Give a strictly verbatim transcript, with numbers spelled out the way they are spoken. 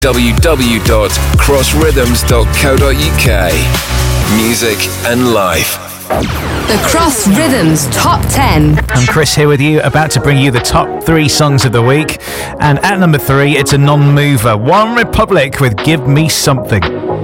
w w w dot cross rhythms dot co dot u k. Music and life. The Cross Rhythms Top ten. I'm Chris here with you, about to bring you the top three songs of the week. And at number three, it's a non-mover. One Republic with Give Me Something.